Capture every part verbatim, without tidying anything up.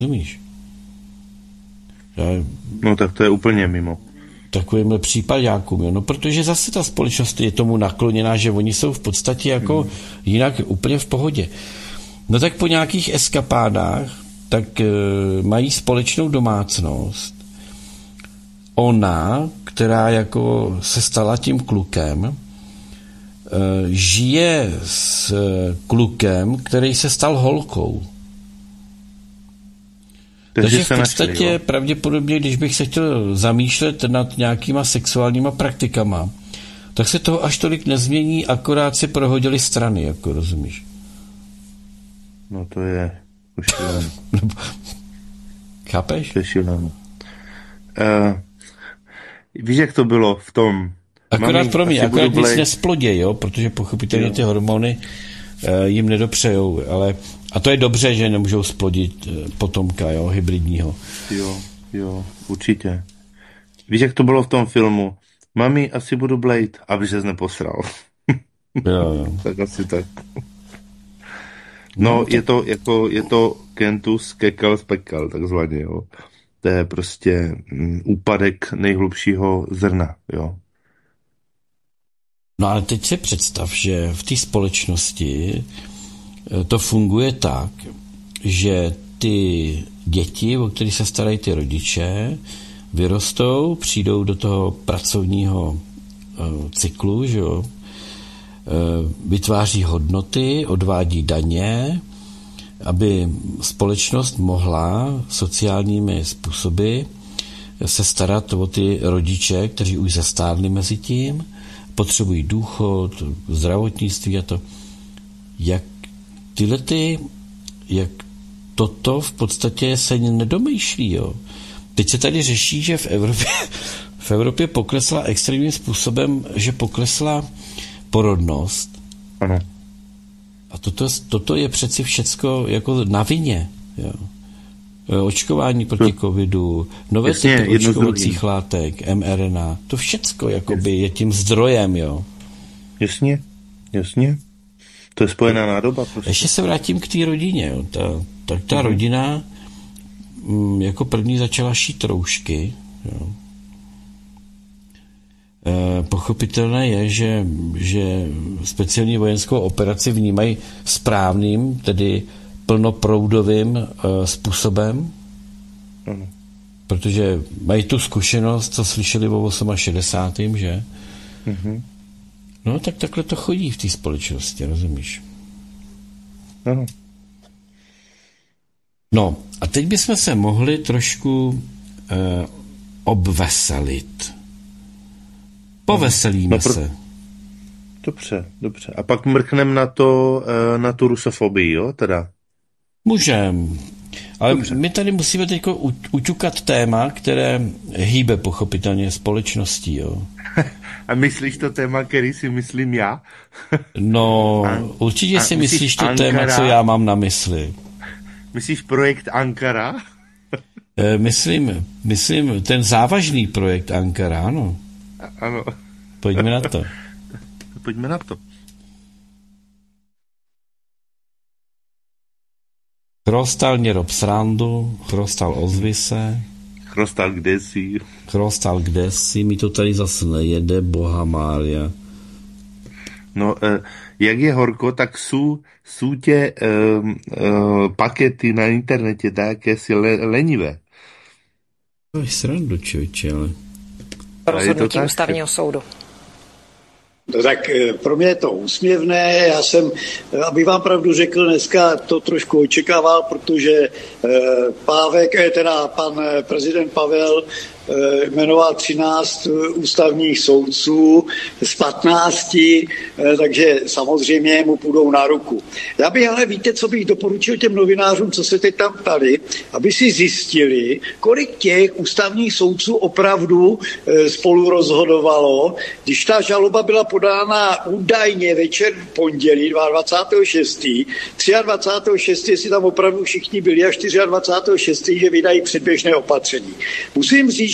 Rozumíš? No tak to je úplně mimo. Takovýmhle případákům, jo. No protože zase ta společnost je tomu nakloněná, že oni jsou v podstatě jako hmm. jinak úplně v pohodě. No tak po nějakých eskapádách tak e, mají společnou domácnost. Ona, která jako se stala tím klukem, e, žije s klukem, který se stal holkou. Takže, Takže v podstatě našli, pravděpodobně, když bych se chtěl zamýšlet nad nějakýma sexuálníma praktikama, tak se toho až tolik nezmění, akorát si prohodili strany, jako rozumíš. No to je už šílené. Chápeš? To je šílené. Uh, víš, jak to bylo v tom... Akorát Mami, pro mě, akorát nic blej... nesplodě, jo, protože pochopitelně ty hormony uh, jim nedopřejou, ale a to je dobře, že nemůžou splodit uh, potomka, jo, hybridního. Jo, jo, určitě. Víš, jak to bylo v tom filmu? Mami, asi budu Blade, aby ses neposral. Jo, jo. Tak asi tak. No, je to jako, je to Kentus kekal spekal, takzvaně, jo. To je prostě um, úpadek nejhlubšího zrna, jo. No ale teď si představ, že v té společnosti to funguje tak, že ty děti, o které se starají ty rodiče, vyrostou, přijdou do toho pracovního uh, cyklu, že jo, vytváří hodnoty, odvádí daně, aby společnost mohla sociálními způsoby se starat o ty rodiče, kteří už zestárli mezi tím, potřebují důchod, zdravotnictví a to. Jak tyhle ty, jak toto v podstatě se nedomýšlí, jo. Teď se tady řeší, že v Evropě, v Evropě poklesla extrémním způsobem, že poklesla porodnost. Ano. A toto, toto je přeci všecko jako na vině. Jo. Očkování proti covidu, nové typy očkovacích látek, em er en á, to všecko jakoby je tím zdrojem, jo. Jasně, jasně. To je spojená nádoba. Prostě. Ještě se vrátím k té rodině. Jo. Ta, tak ta mm-hmm. rodina m, jako první začala šít roušky, jo. E, pochopitelné je, že, že speciální vojenskou operaci vnímají správným, tedy plnoproudovým e, způsobem, ano. Protože mají tu zkušenost, co slyšeli o šedesátém osmém, že? Mhm. No, tak takhle to chodí v té společnosti, rozumíš? Ano. No, a teď bychom se mohli trošku e, obveselit. Poveselíme no, pro... se. Dobře, dobře. A pak mrkneme na to, na tu rusofobii, jo, teda? Můžem. Ale dobře. My tady musíme teď uťukat téma, které hýbe pochopitelně společností, jo. A myslíš to téma, který si myslím já? No, a, určitě a si myslíš, myslíš to Ankara? Téma, co já mám na mysli. Myslíš projekt Ankara? e, myslím, myslím ten závažný projekt Ankara, ano. Ano. Pojďme na to. Pojďme na to. Chrostal někdo srandu, chrostal ozvi se. Chrostal kdesi. Chrostal kdesi, mi to tady zase nejede, boha Mária. No, eh, jak je horko, tak jsou, jsou tě eh, eh, pakety na internetě tak jakési le, lenivé. To je srandu, člověče, ale... Rozhodnutí ústavního soudu. No tak pro mě je to úsměvné, já jsem, aby vám pravdu řekl, dneska to trošku očekával, protože Pávek, teda pan prezident Pavel jmenoval třináct ústavních soudců z patnácti, takže samozřejmě mu půjdou na ruku. Já bych ale, víte, co bych doporučil těm novinářům, co se teď tam ptali, aby si zjistili, kolik těch ústavních soudců opravdu spolu rozhodovalo, když ta žaloba byla podána údajně večer v pondělí dvacátého šestého dvacátého šestého jestli tam opravdu všichni byli a dvacátého šestého že vydají předběžné opatření. Musím říct, že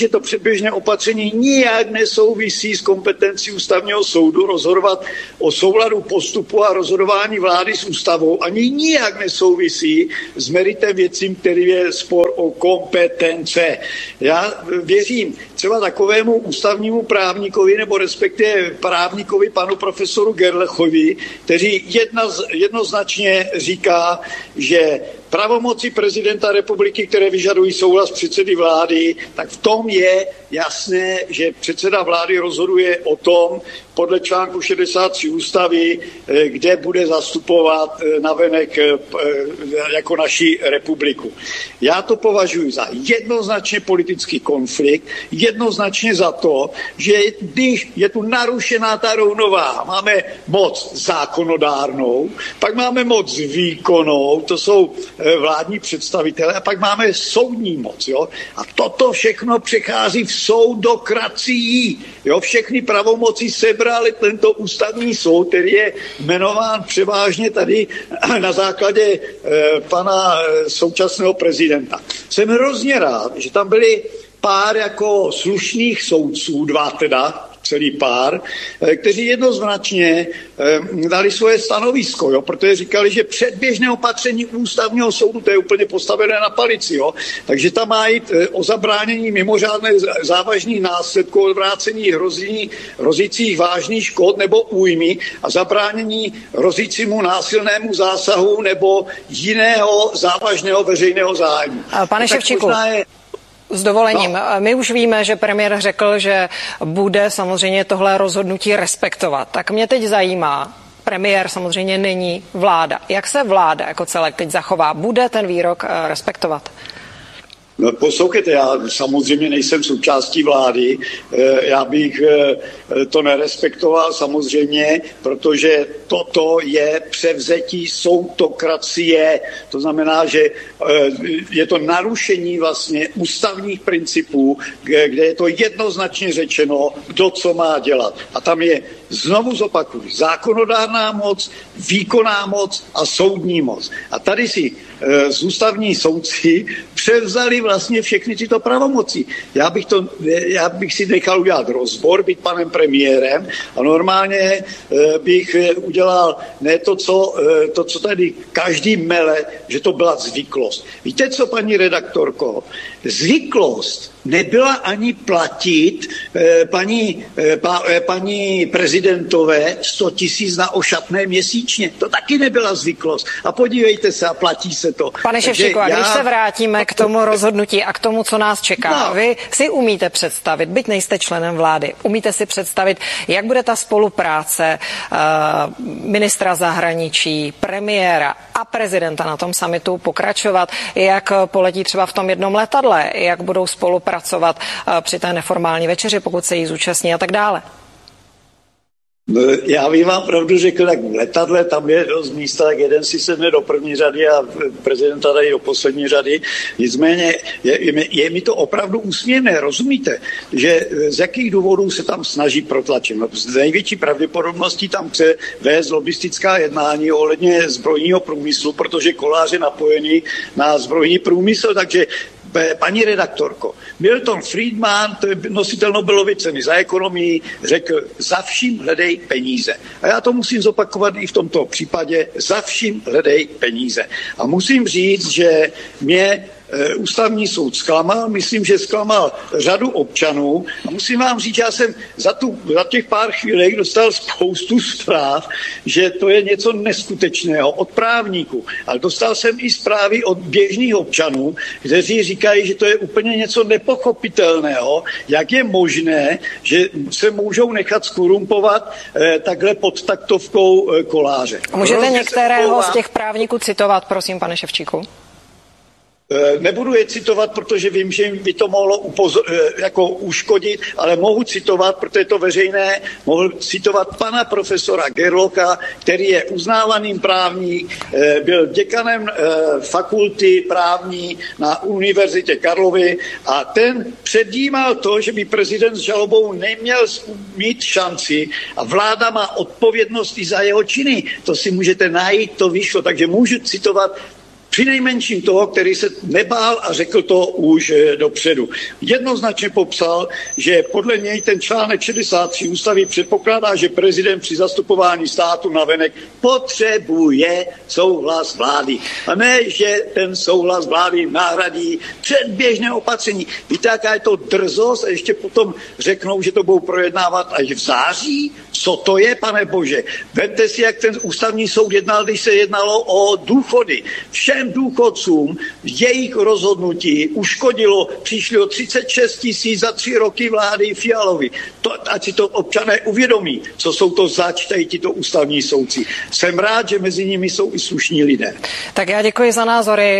že to předběžné opatření nijak nesouvisí s kompetencí ústavního soudu rozhodovat o souladu postupu a rozhodování vlády s ústavou, ani nijak nesouvisí s meritem věcí, který je spor o kompetence. Já věřím třeba takovému ústavnímu právníkovi nebo respektive právníkovi panu profesoru Gerlechovi, který jedna, jednoznačně říká, že pravomoci prezidenta republiky, které vyžadují souhlas předsedy vlády, tak v tom je jasné, že předseda vlády rozhoduje o tom, podle článku šedesát tři ústavy, kde bude zastupovat navenek jako naši republiku. Já to považuji za jednoznačně politický konflikt, jednoznačně za to, že když je tu narušená ta rovnováha, máme moc zákonodárnou, pak máme moc výkonnou, to jsou vládní představitelé, a pak máme soudní moc. Jo? A toto všechno přechází v soudokracii. Jo? Všechny pravomoci sebrali tento ústavní soud, který je jmenován převážně tady na základě e, pana současného prezidenta. Jsem hrozně rád, že tam byli pár jako slušných soudců, dva teda, celý pár, kteří jednoznačně dali svoje stanovisko, jo, protože říkali, že předběžné opatření ústavního soudu, to je úplně postavené na palici, jo, takže tam má jít o zabránění mimořádné závažných následků, odvrácení hrozí, hrozících vážných škod nebo újmy a zabránění hrozícímu násilnému zásahu nebo jiného závažného veřejného zájmu. Pane Ševčíku, s dovolením. No. My už víme, že premiér řekl, že bude samozřejmě tohle rozhodnutí respektovat. Tak mě teď zajímá, premiér samozřejmě není vláda. Jak se vláda jako celek teď zachová? Bude ten výrok respektovat? No, poslouchejte, já samozřejmě nejsem součástí vlády, já bych to nerespektoval samozřejmě, protože toto je převzetí soudokracie, to znamená, že je to narušení vlastně ústavních principů, kde je to jednoznačně řečeno, kdo co má dělat. A tam je, znovu zopakuju, zákonodárná moc, výkonná moc a soudní moc. A tady si z ústavní soudci převzali vlastně všechny tyto pravomoci. Já bych, to, já bych si nechal udělat rozbor, být panem premiérem a normálně bych udělal ne to, co, to, co tady každý mele, že to byla zvyklost. Víte co, paní redaktorko? Zvyklost nebyla ani platit eh, paní, eh, pa, eh, paní prezidentové sto tisíc na ošatné měsíčně. To taky nebyla zvyklost. A podívejte se, a platí se to. Pane Ševčíku, a já... když se vrátíme k tomu rozhodnutí a k tomu, co nás čeká, no. Vy si umíte představit, byť nejste členem vlády, umíte si představit, jak bude ta spolupráce uh, ministra zahraničí, premiéra a prezidenta na tom summitu pokračovat, jak poletí třeba v tom jednom letadle, jak budou spolupracovat pracovat při té neformální večeři, pokud se jí zúčastní a tak dále? No, já bych vám pravdu řekl, tak v letadle tam je dost místa, tak jeden si sedne do první řady a prezidenta dají do poslední řady. Nicméně je, je, je mi to opravdu úsměvné, rozumíte, že z jakých důvodů se tam snaží protlačit. No, z největší pravděpodobností tam chce vést lobistická jednání ohledně zbrojního průmyslu, protože Kolář je napojený na zbrojní průmysl, takže paní redaktorko, Milton Friedman, to je nositel Nobelovy ceny za ekonomii, řekl, za vším hledej peníze. A já to musím zopakovat i v tomto případě, za vším hledej peníze. A musím říct, že mě ústavní soud zklamal, myslím, že zklamal řadu občanů a musím vám říct, já jsem za, tu, za těch pár chvílek dostal spoustu zpráv, že to je něco neskutečného od právníků, ale dostal jsem i zprávy od běžných občanů, kteří říkají, že to je úplně něco nepochopitelného, jak je možné, že se můžou nechat skorumpovat eh, takhle pod taktovkou eh, Koláře. Můžete Rozně některého z těch právníků citovat, prosím, pane Ševčíku? Nebudu je citovat, protože vím, že by to mohlo upozor, jako uškodit, ale mohu citovat, protože je to veřejné, mohu citovat pana profesora Gerlocha, který je uznávaným právník, byl děkanem fakulty právní na Univerzitě Karlovy a ten předjímal to, že by prezident s žalobou neměl mít šanci a vláda má odpovědnost i za jeho činy. To si můžete najít, to vyšlo, takže můžu citovat Přinejmenším toho, který se nebál a řekl to už dopředu. Jednoznačně popsal, že podle něj ten článek šedesát tři ústavy předpokládá, že prezident při zastupování státu navenek potřebuje souhlas vlády. A ne, že ten souhlas vlády nahradí předběžné opatření. Víte, jaká je to drzost? A ještě potom řeknou, že to budou projednávat až v září? Co to je, pane bože? Vemte si, jak ten ústavní soud jednal, když se jednalo o důchody. Všem důchodcům jejich rozhodnutí uškodilo, přišli o třicet šest tisíc za tři roky vlády Fialovy. To, ať si to občané uvědomí, co jsou to zač, tady tito ústavní soudci. Jsem rád, že mezi nimi jsou i slušní lidé. Tak já děkuji za názory.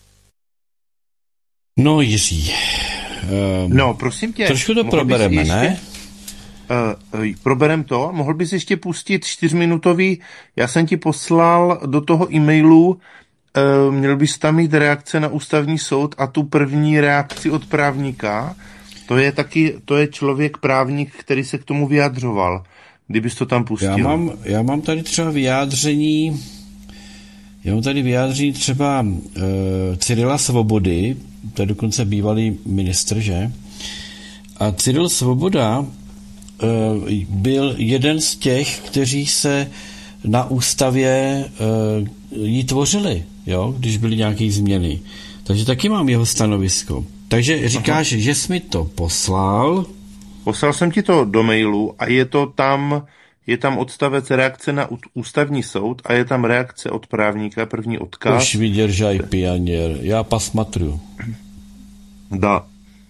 No, Jiří. Um, no, prosím tě. Trošku to probereme, ještě, ne? Uh, uh, proberem to. Mohl bys ještě pustit čtyřminutový, já jsem ti poslal do toho e-mailu, uh, měl bys tam mít reakce na ústavní soud a tu první reakci od právníka. To je taky, to je člověk právník, který se k tomu vyjadřoval. Kdybys to tam pustil. Já mám, já mám tady třeba vyjádření, já mám tady vyjádření třeba uh, Cyrila Svobody, to je dokonce bývalý ministr, že? A Cyril Svoboda uh, byl jeden z těch, kteří se na ústavě uh, jí tvořili, jo? Když byly nějaké změny. Takže taky mám jeho stanovisko. Takže říkáš, Aha. že jsi mi to poslal. Poslal jsem ti to do mailu a je to tam, je tam odstavec reakce na ústavní soud a je tam reakce od právníka, první odkaz. Už vydržaj, pioněr, já pasmatruju. Da.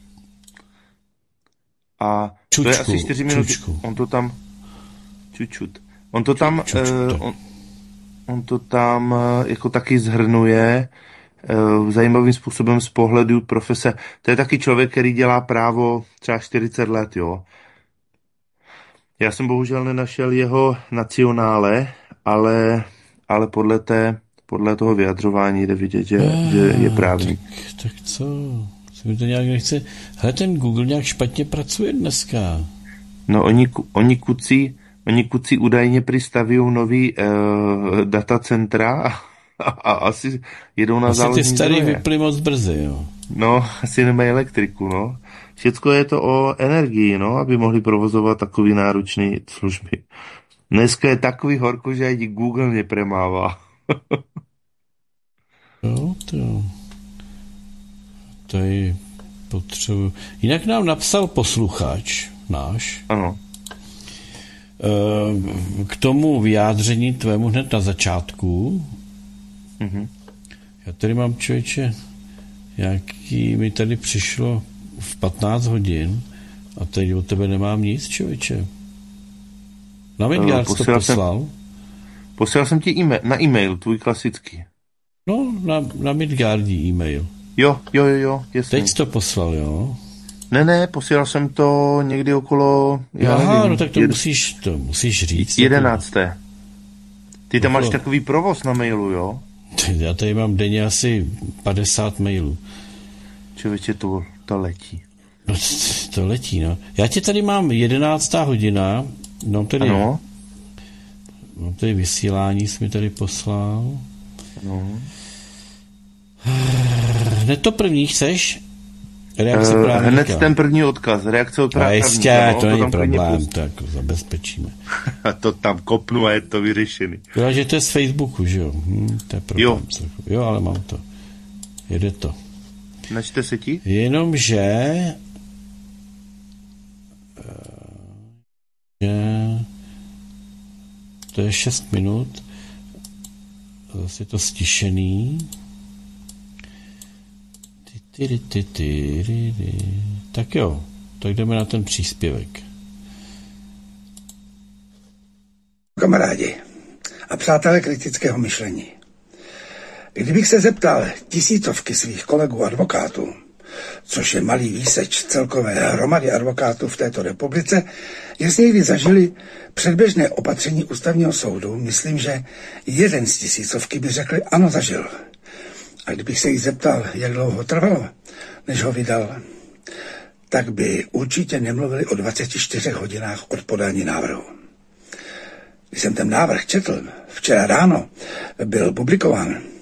A čučku, to je asi čtyři minuty. Čučku. On to tam čučut. On to tam čučku, uh, on, on to tam uh, jako taky zhrnuje uh, zajímavým způsobem z pohledu profese. To je taky člověk, který dělá právo třeba čtyřicet let, jo. Já jsem bohužel nenašel jeho nacionále, ale, ale podle, té, podle toho vyjadřování jde vidět, že, ah, že je právník. Tak, tak co? Co mi to nějak nechce? Hele, ten Google nějak špatně pracuje dneska. No, oni, oni kucí, oni kucí údajně přistavují nový uh, datacentra a, a, a asi jedou na záložní Asi ty starý vyply moc brzy, jo. No, asi nemají elektriku, no. Všecko je to o energii, no, aby mohli provozovat takový náročný služby. Dneska je takový horko, že ani Google nepremává. Jo, to tady potřebuji. Jinak nám napsal posluchač náš. Ano. K tomu vyjádření tvému hned na začátku. Mhm. Já tady mám, člověče, jaký mi tady přišlo v patnáct hodin a teď od tebe nemám nic, člověče. Na Midgard jsi to poslal? Jsem, poslal jsem ti e-mail, na e-mail, tvůj klasický. No, na, na Midgardí e-mail. Jo, jo, jo, jo, jasně. Teď jsi to poslal, jo? Ne, ne, posílal jsem to někdy okolo... Já Aha, nevím, no tak to, jed... musíš, to musíš říct. Jedenácté. Ty tam okolo... máš takový provoz na mailu, jo? Já tady mám denně asi padesát mailů. Člověče, to, to letí. No, to letí, no. Já tě tady mám jedenáctá hodina, no tady... Ano. Mám tady vysílání, jsi mi tady poslal. Ano. Hned to první chceš? Reakce uh, právníka. Hned ten první odkaz, reakce od právníka. Jistě, no, to není problém, to jako zabezpečíme. A to tam kopnu a je to vyřešený. Jo, že to je z Facebooku, že jo? Hm, to je problém. Jo. Jo, ale mám to. Jede to. Načte se ti? Jenomže že to je šest minut, zase je to stišený. Ty, ty, ty, ty, ty, ty. Tak jo, tak jdeme na ten příspěvek. Kamarádi a přátelé kritického myšlení. Kdybych se zeptal tisícovky svých kolegů advokátů, což je malý výseč celkové hromady advokátů v této republice, jestli někdy zažili předběžné opatření ústavního soudu, myslím, že jeden z tisícovky by řekli, ano, zažil. A kdybych se jich zeptal, jak dlouho trvalo, než ho vydal, tak by určitě nemluvili o dvaceti čtyřech hodinách od podání návrhu. Když jsem ten návrh četl, včera ráno byl publikován,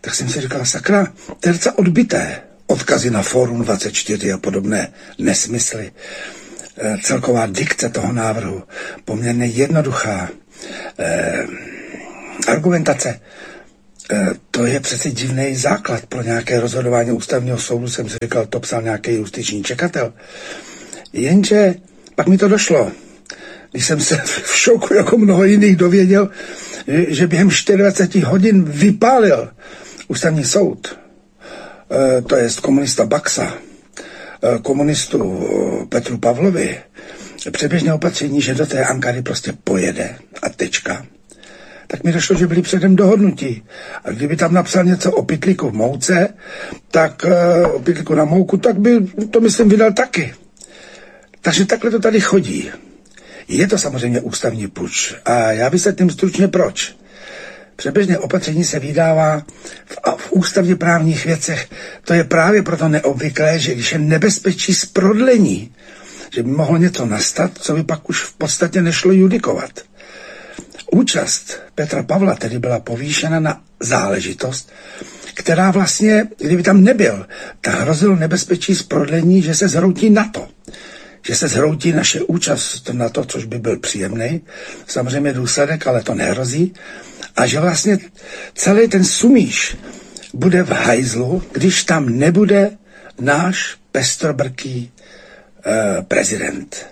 tak jsem si říkal, sakra, terca odbité, odkazy na Fórum dvacet čtyři a podobné nesmysly. E, celková dikce toho návrhu, poměrně jednoduchá. E, argumentace, e, to je přece divný základ pro nějaké rozhodování ústavního soudu, jsem si říkal, to psal nějaký justiční čekatel. Jenže pak mi to došlo, když jsem se v šoku jako mnoho jiných dověděl, že během dvacet čtyři hodin vypálil ústavní soud, e, to jest komunista Baxa, e, komunistu Petru Pavlovi, předběžné opatření, že do té Ankary prostě pojede a tečka, tak mi došlo, že byli předem dohodnutí. A kdyby tam napsal něco o pytlíku v mouce, tak e, o pytlíku na mouku, tak by to, myslím, vydal taky. Takže takhle to tady chodí. Je to samozřejmě ústavní puč a já vysvětlím stručně proč. Předběžné opatření se vydává v, v ústavně právních věcech. To je právě proto neobvyklé, že když je nebezpečí z prodlení, že by mohlo něco nastat, co by pak už v podstatě nešlo judikovat. Účast Petra Pavla tedy byla povýšena na záležitost, která vlastně, kdyby tam nebyl, tak hrozilo nebezpečí z prodlení, že se zhroutí NATO. Že se zhroutí naše účast na to, což by byl příjemný, samozřejmě důsledek, ale to nehrozí. A že vlastně celý ten sumíš bude v hajzlu, když tam nebude náš pestrobrký eh, prezident.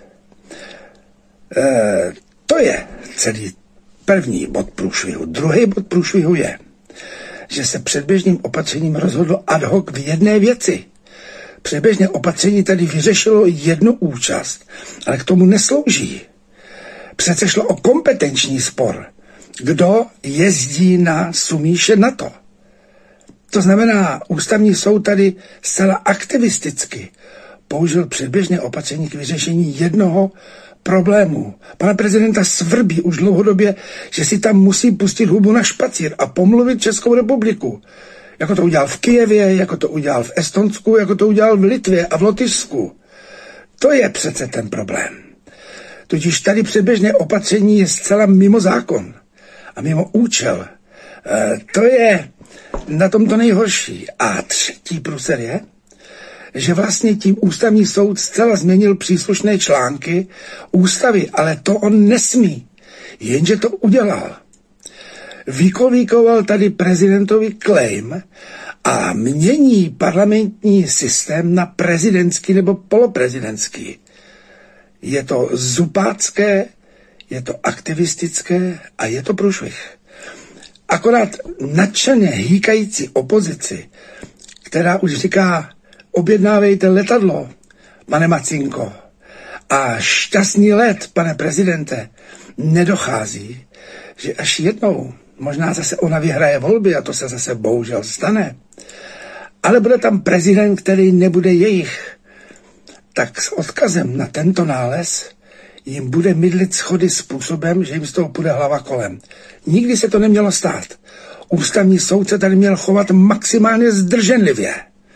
Eh, to je celý první bod průšvihu. Druhý bod průšvihu je, že se předběžným opatřením rozhodlo ad hoc v jedné věci. Předběžné opatření tady vyřešilo jednu účast, ale k tomu neslouží. Přece šlo o kompetenční spor. Kdo jezdí na sumíše NATO? To znamená, ústavní soud tady zcela aktivisticky použil předběžné opatření k vyřešení jednoho problému. Pana prezidenta svrbí už dlouhodobě, že si tam musí pustit hubu na špacír a pomluvit Českou republiku. Jako to udělal v Kyjevě, jako to udělal v Estonsku, jako to udělal v Litvě a v Lotyšsku. To je přece ten problém. Tudíž tady předběžné opatření je zcela mimo zákon a mimo účel. E, to je na tom to nejhorší. A třetí průser je, že vlastně tím ústavní soud zcela změnil příslušné články ústavy, ale to on nesmí. Jenže to udělal. Vykolíkoval tady prezidentový claim a mění parlamentní systém na prezidentský nebo poloprezidentský. Je to zupácké, je to aktivistické a je to průšvih. Akorát nadšeně hýkající opozici, která už říká, objednávejte letadlo, pane Macinko, a šťastný let, pane prezidente, nedochází, že až jednou, možná zase ona vyhraje volby a to se zase bohužel stane, ale bude tam prezident, který nebude jejich, tak s odkazem na tento nález jim bude mydlit schody způsobem, že jim z toho půjde hlava kolem. Nikdy se to nemělo stát. Ústavní soud se tady měl chovat maximálně zdrženlivě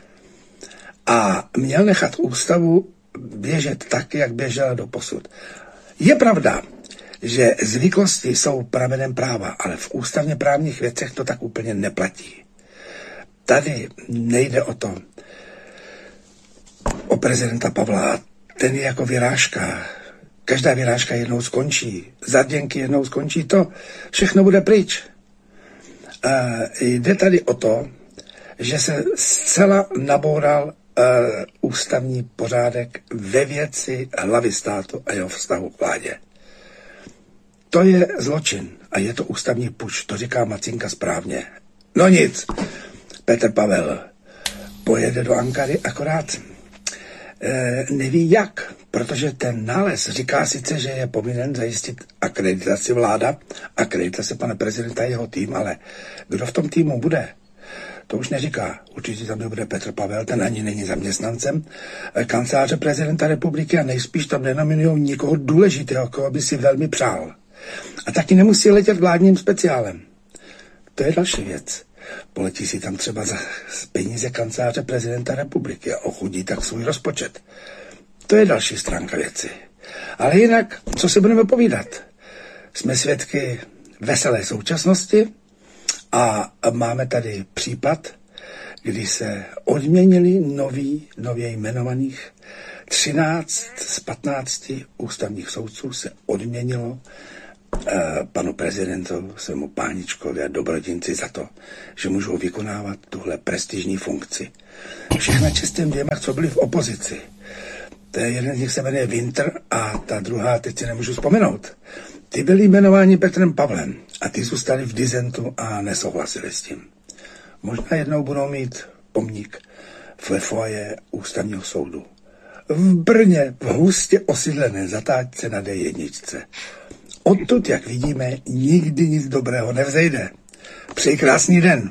a měl nechat ústavu běžet tak, jak běžela doposud. Je pravda, že zvyklosti jsou pramenem práva, ale v ústavně právních věcech to tak úplně neplatí. Tady nejde o to, o prezidenta Pavla. Ten je jako vyrážka. Každá vyrážka jednou skončí. Zarděnky jednou skončí. To všechno bude pryč. E, jde tady o to, že se zcela naboural e, ústavní pořádek ve věci hlavy státu a jeho vztahu k vládě. To je zločin a je to ústavní puč, to říká Macinka správně. No nic, Petr Pavel pojede do Ankary, akorát e, neví jak, protože ten nález říká sice, že je povinen zajistit akreditaci vláda, akreditaci pana prezidenta a jeho tým, ale kdo v tom týmu bude? To už neříká. Určitě tam nebude Petr Pavel, ten ani není zaměstnancem kanceláře prezidenta republiky a nejspíš tam nenominují nikoho důležitého, koho by si velmi přál. A taky nemusí letět vládním speciálem. To je další věc. Poletí si tam třeba za peníze kanceláře prezidenta republiky a ochudí tak svůj rozpočet. To je další stránka věci. Ale jinak, co si budeme povídat? Jsme svědky veselé současnosti A máme tady případ, kdy se odměnili noví, nově jmenovaných třináct z patnácti ústavních soudců se odměnilo eh, panu prezidentovi, svému páničkovi a dobrodinci za to, že můžou vykonávat tuhle prestižní funkci. Všechna čestým dvěma, co byli v opozici. To je jeden z nich se jmenuje Winter a ta druhá, teď si nemůžu vzpomenout. Ty byli jmenováni Petrem Pavlem a ty zůstali v disentu a nesouhlasili s tím. Možná jednou budou mít pomník ve foaje ústavního soudu. V Brně, v hustě osídlené zatáčce na dé jedna. Odtud, jak vidíme, nikdy nic dobrého nevzejde. Přeji krásný den.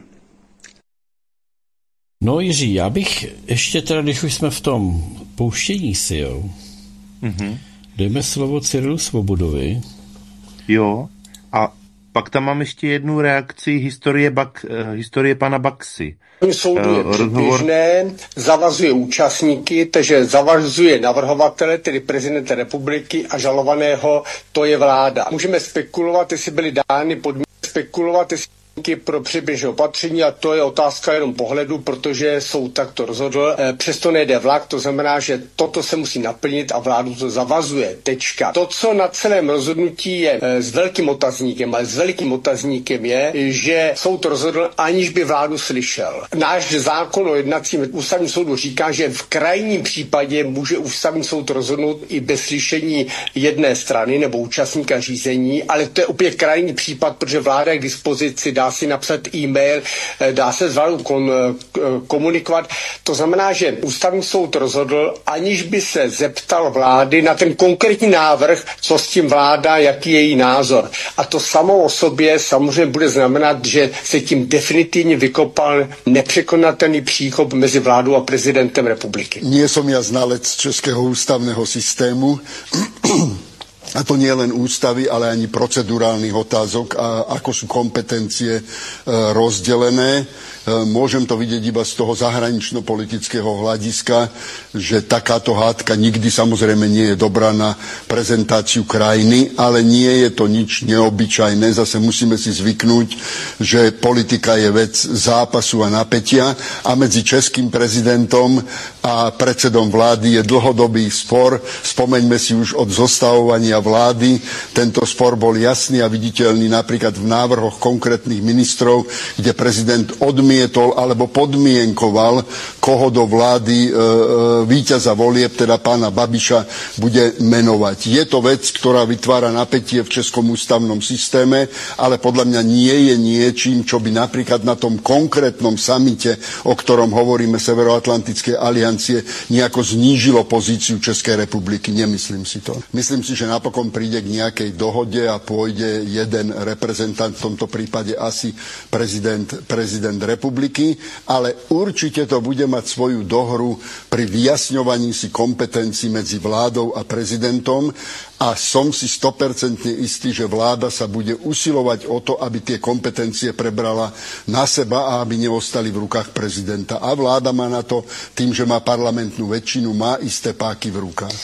No Jiří, já bych ještě teda, když už jsme v tom pouštění si, jo, mm-hmm. dejme slovo Cyrilu Svobodovi. Jo, a pak tam mám ještě jednu reakci historie, Bak, historie pana Baxy. Soudu je předběžné, zavazuje účastníky, takže zavazuje navrhovatele, tedy prezidenta republiky a žalovaného, to je vláda. Můžeme spekulovat, jestli byly dány podmínky, spekulovat, jestli pro předběžné opatření a to je otázka jenom pohledu, protože soud takto rozhodl. Přesto nejde vlak, to znamená, že toto se musí naplnit a vládu to zavazuje. Tečka. To, co na celém rozhodnutí je s velkým otazníkem, ale s velikým otazníkem je, že soud rozhodl, aniž by vládu slyšel. Náš zákon o jednacím ústavním soudu říká, že v krajním případě může ústavní soud rozhodnout i bez slyšení jedné strany nebo účastníka řízení, ale to je opět krajní případ, protože vláda je k dispozici, dá si napsat e-mail, dá se s vládou kon, komunikovat. To znamená, že ústavní soud rozhodl, aniž by se zeptal vlády na ten konkrétní návrh, co s tím vláda, jaký je její názor. A to samo o sobě samozřejmě bude znamenat, že se tím definitivně vykopal nepřekonatelný příchop mezi vládou a prezidentem republiky. Nie som ja znalec českého ústavného systému, a to nie len ústavy, ale ani procedurálnych otázok a ako sú kompetencie e, rozdelené. Môžem to vidieť iba z toho zahranično-politického hľadiska, že takáto hádka nikdy samozrejme nie je dobrá na prezentáciu krajiny, ale nie je to nič neobyčajné. Zase musíme si zvyknúť, že politika je vec zápasu a napätia a medzi českým prezidentom a predsedom vlády je dlhodobý spor. Spomeňme si už od zostavovania vlády. Tento spor bol jasný a viditeľný napríklad v návrhoch konkrétnych ministrov, kde prezident odmietol alebo podmienkoval, koho do vlády e, e, víťaza volieb, teda pána Babiša, bude menovať. Je to vec, ktorá vytvára napätie v českom ústavnom systéme, ale podľa mňa nie je niečím, čo by napríklad na tom konkrétnom samite, o ktorom hovoríme Severoatlantickej aliancie, nejako znížilo pozíciu Českej republiky. Nemyslím si to. Myslím si, že napokon príde k nejakej dohode a pôjde jeden reprezentant, v tomto prípade asi prezident, prezident republiky, republiky, ale určite to bude mať svoju dohru pri vyjasňovaní si kompetencií medzi vládou a prezidentom a som si sto percent istý, že vláda sa bude usilovať o to, aby tie kompetencie prebrala na seba a aby neostali v rukách prezidenta. A vláda má na to, tým, že má parlamentnú väčšinu, má isté páky v rukách.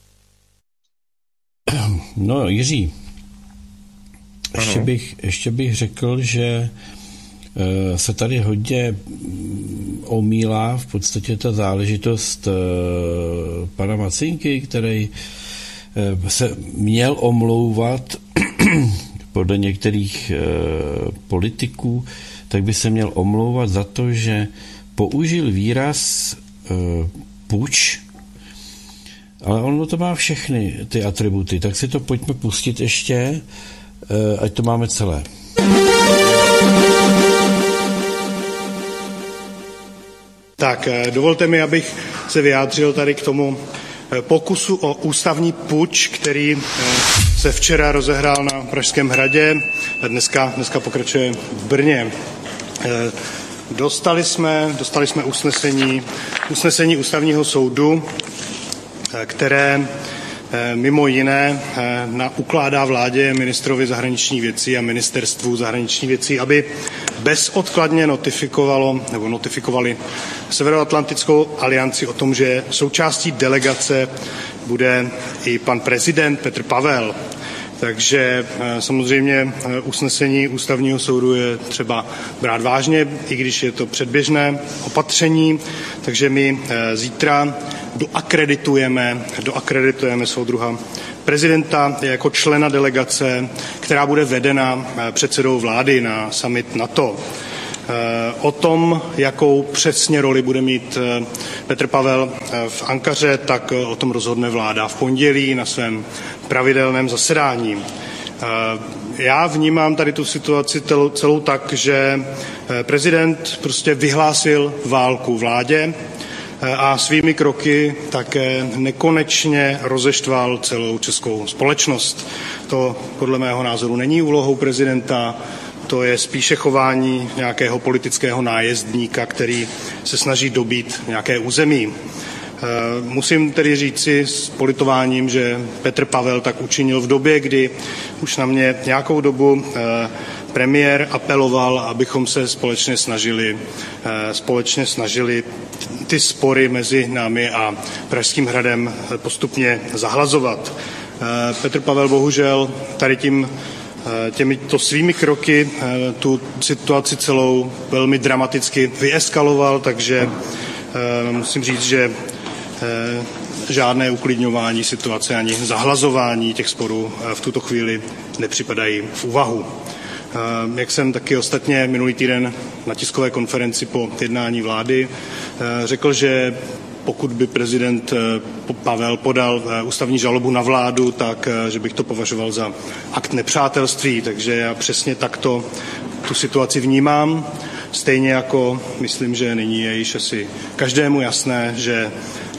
No, Jiří, ještě bych, ještě bych řekl, že se tady hodně omílá v podstatě ta záležitost pana Macinky, který se měl omlouvat podle některých politiků, tak by se měl omlouvat za to, že použil výraz puč, ale ono to má všechny ty atributy, tak si to pojďme pustit ještě, ať to máme celé. Tak dovolte mi, abych se vyjádřil tady k tomu pokusu o ústavní puč, který se včera rozehrál na Pražském hradě a dneska, dneska pokračuje v Brně. Dostali jsme, dostali jsme usnesení, usnesení ústavního soudu, které mimo jiné na, ukládá vládě, ministrovi zahraničních věcí a ministerstvu zahraničních věcí, aby bezodkladně notifikovalo nebo notifikovali Severoatlantickou alianci o tom, že součástí delegace bude i pan prezident Petr Pavel. Takže samozřejmě usnesení ústavního soudu je třeba brát vážně, i když je to předběžné opatření, takže my zítra doakreditujeme, doakreditujeme soudruha prezidenta jako člena delegace, která bude vedena předsedou vlády na summit NATO. O tom, jakou přesně roli bude mít Petr Pavel v Ankaře, tak o tom rozhodne vláda v pondělí na svém pravidelném zasedání. Já vnímám tady tu situaci celou tak, že prezident prostě vyhlásil válku vládě a svými kroky také nekonečně rozeštval celou českou společnost. To podle mého názoru není úlohou prezidenta, to je spíše chování nějakého politického nájezdníka, který se snaží dobít nějaké území. Musím tedy říci s politováním, že Petr Pavel tak učinil v době, kdy už na mě nějakou dobu premiér apeloval, abychom se společně snažili, společně snažili ty spory mezi námi a Pražským hradem postupně zahlazovat. Petr Pavel bohužel tady tím těmito svými kroky tu situaci celou velmi dramaticky vyeskaloval, takže musím říct, že žádné uklidňování situace ani zahlazování těch sporů v tuto chvíli nepřipadají v úvahu. Jak jsem taky ostatně minulý týden na tiskové konferenci po jednání vlády řekl, že pokud by prezident Pavel podal ústavní žalobu na vládu, tak že bych to považoval za akt nepřátelství, takže já přesně takto tu situaci vnímám. Stejně jako myslím, že nyní je již asi každému jasné, že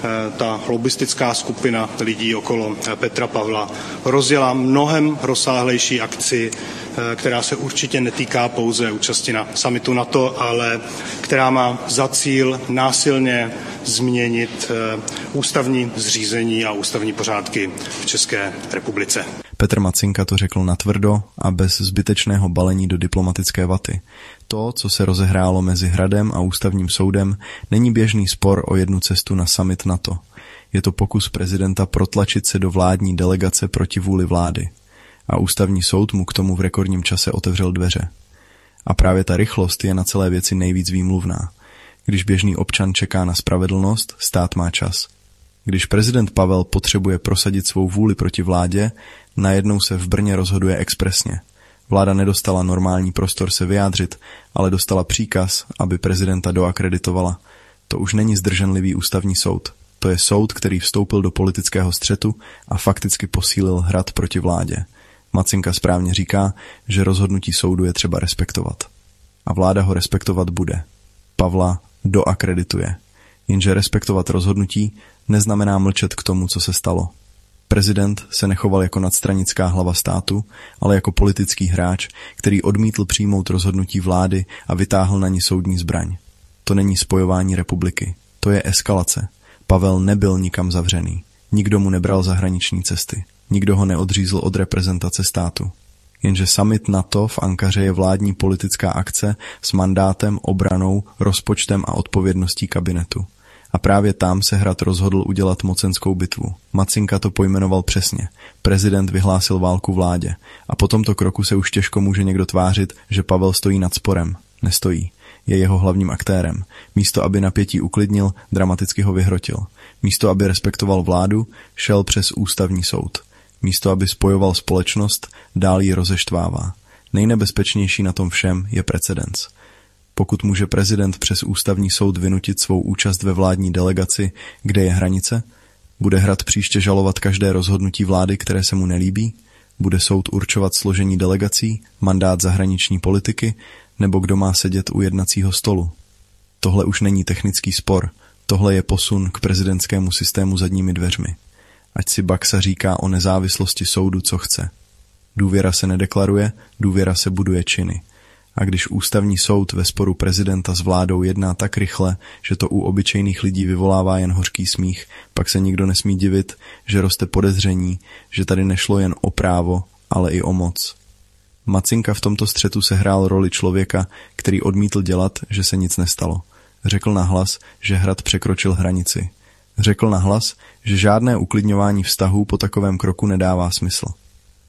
ta lobbystická skupina lidí okolo Petra Pavla rozjela mnohem rozsáhlejší akci, která se určitě netýká pouze účasti na summitu NATO, ale která má za cíl násilně změnit ústavní zřízení a ústavní pořádky v České republice. Petr Macinka to řekl natvrdo a bez zbytečného balení do diplomatické vaty. To, co se rozehrálo mezi Hradem a ústavním soudem, není běžný spor o jednu cestu na summit NATO. Je to pokus prezidenta protlačit se do vládní delegace proti vůli vlády. A ústavní soud mu k tomu v rekordním čase otevřel dveře. A právě ta rychlost je na celé věci nejvíc výmluvná. Když běžný občan čeká na spravedlnost, stát má čas. Když prezident Pavel potřebuje prosadit svou vůli proti vládě, najednou se v Brně rozhoduje expresně. Vláda nedostala normální prostor se vyjádřit, ale dostala příkaz, aby prezidenta doakreditovala. To už není zdrženlivý ústavní soud. To je soud, který vstoupil do politického střetu a fakticky posílil Hrad proti vládě. Macinka správně říká, že rozhodnutí soudu je třeba respektovat. A vláda ho respektovat bude. Pavla doakredituje. Jenže respektovat rozhodnutí neznamená mlčet k tomu, co se stalo. Prezident se nechoval jako nadstranická hlava státu, ale jako politický hráč, který odmítl přijmout rozhodnutí vlády a vytáhl na ní soudní zbraň. To není spojování republiky. To je eskalace. Pavel nebyl nikam zavřený. Nikdo mu nebral zahraniční cesty. Nikdo ho neodřízl od reprezentace státu. Jenže summit NATO v Ankaře je vládní politická akce s mandátem, obranou, rozpočtem a odpovědností kabinetu. A právě tam se Hrad rozhodl udělat mocenskou bitvu. Macinka to pojmenoval přesně. Prezident vyhlásil válku vládě. A po tomto kroku se už těžko může někdo tvářit, že Pavel stojí nad sporem. Nestojí. Je jeho hlavním aktérem. Místo, aby napětí uklidnil, dramaticky ho vyhrotil. Místo, aby respektoval vládu, šel přes ústavní soud. Místo, aby spojoval společnost, dál ji rozeštvává. Nejnebezpečnější na tom všem je precedens. Pokud může prezident přes ústavní soud vynutit svou účast ve vládní delegaci, kde je hranice, bude Hrad příště žalovat každé rozhodnutí vlády, které se mu nelíbí, bude soud určovat složení delegací, mandát zahraniční politiky, nebo kdo má sedět u jednacího stolu. Tohle už není technický spor, tohle je posun k prezidentskému systému zadními dveřmi. Ať si Baxa říká o nezávislosti soudu, co chce. Důvěra se nedeklaruje, důvěra se buduje činy. A když ústavní soud ve sporu prezidenta s vládou jedná tak rychle, že to u obyčejných lidí vyvolává jen hořký smích, pak se nikdo nesmí divit, že roste podezření, že tady nešlo jen o právo, ale i o moc. Macinka v tomto střetu sehrál roli člověka, který odmítl dělat, že se nic nestalo. Řekl nahlas, že Hrad překročil hranici. Řekl nahlas, že žádné uklidňování vztahů po takovém kroku nedává smysl.